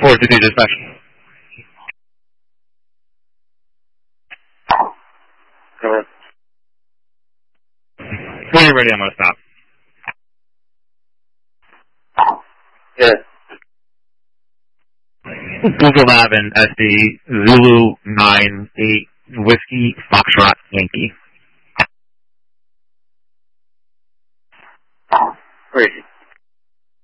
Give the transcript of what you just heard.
forward to do dispatch. Go ahead. When you're ready, I'm going to stop. Yeah. Google Lab and SD Zulu 98 Whiskey Foxtrot Yankee. Where is he?